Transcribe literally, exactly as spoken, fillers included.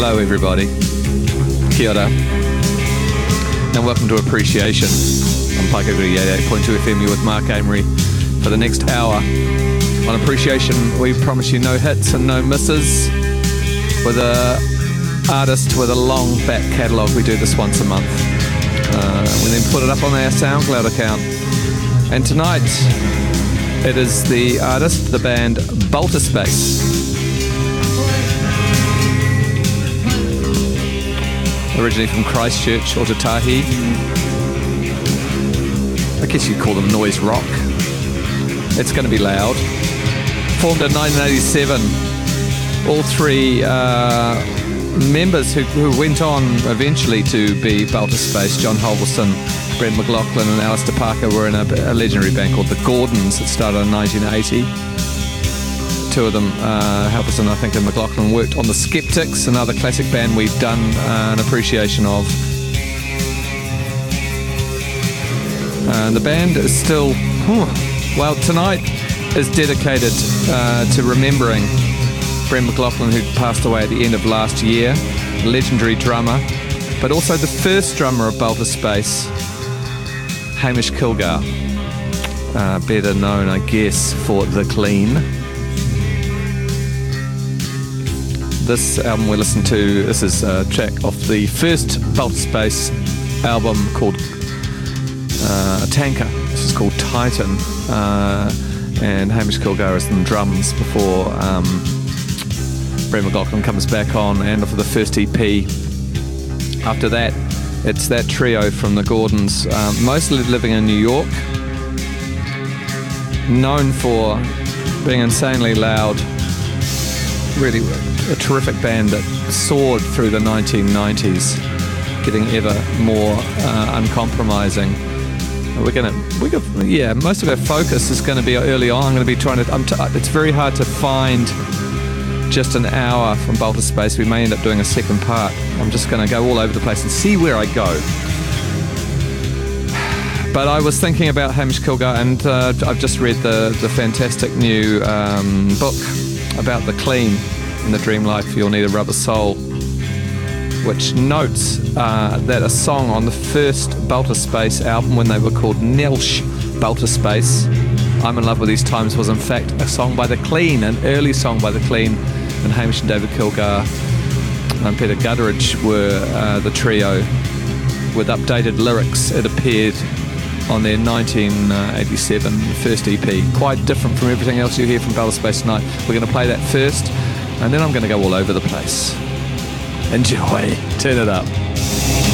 Hello everybody, kia ora, and welcome to Appreciation on Paikaguri eighty-eight point two F M. You're with Mark Amery for the next hour. On Appreciation, we promise you no hits and no misses, with a artist with a long back catalogue. We do this once a month. Uh, we then put it up on our SoundCloud account. And tonight, it is the artist, the band Balterspace. Originally from Christchurch, Otatahi. I guess you'd call them noise rock. It's going to be loud. Formed in nineteen eighty-seven. All three uh, members who, who went on eventually to be Balterspace, John Halverson, Brent McLaughlin and Alistair Parker, were in a, a legendary band called The Gordons that started in nineteen eighty. Two of them, uh, Halverson, I think, and McLaughlin, worked on The Skeptics, another classic band we've done uh, an appreciation of. And the band is still, whew, well, tonight is dedicated uh, to remembering Brent McLaughlin, who passed away at the end of last year, legendary drummer, but also the first drummer of Balterspace, Hamish Kilgar, uh, better known, I guess, for The Clean. This album we listened to, this is a track off the first Balterspace album called uh, Tanker. This is called Titan, uh, and Hamish Kilgar is on drums before um, Brent McLaughlin comes back on, and for the first E P. After that, it's that trio from the Gordons, um, mostly living in New York, known for being insanely loud, really a terrific band that soared through the nineteen nineties, getting ever more uh, uncompromising. We're gonna, we're gonna, yeah, most of our focus is going to be early on. I'm going to be trying to, I'm t- it's very hard to find just an hour from Balterspace. We may end up doing a second part. I'm just going to go all over the place and see where I go. But I was thinking about Hamish Kilgar, and uh, I've just read the, the fantastic new um, book about The Clean. In the Dream Life, You'll Need a Rubber Soul, which notes uh, that a song on the first Balterspace album, when they were called Nelsh Balterspace, I'm in Love with These Times, was in fact a song by The Clean, an early song by The Clean, and Hamish and David Kilgar and Peter Gutteridge were uh, the trio with updated lyrics. It appeared on their nineteen eighty-seven first E P. Quite different from everything else you hear from Balterspace tonight. We're going to play that first, and then I'm going to go all over the place. Enjoy. Turn it up.